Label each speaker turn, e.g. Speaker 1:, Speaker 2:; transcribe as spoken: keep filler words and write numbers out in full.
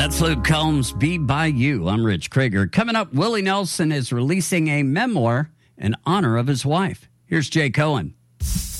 Speaker 1: That's Luke Combs, Be By You. I'm Rich Krager. Coming up, Willie Nelson is releasing a memoir in honor of his wife. Here's Jay Cohen.